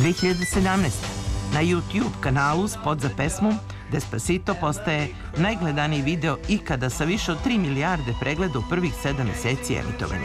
2017. Na YouTube kanalu spot za pesmu Despacito postaje najgledaniji video ikada sa više od 3 milijarde pregleda u prvih 7 meseci emitovanja.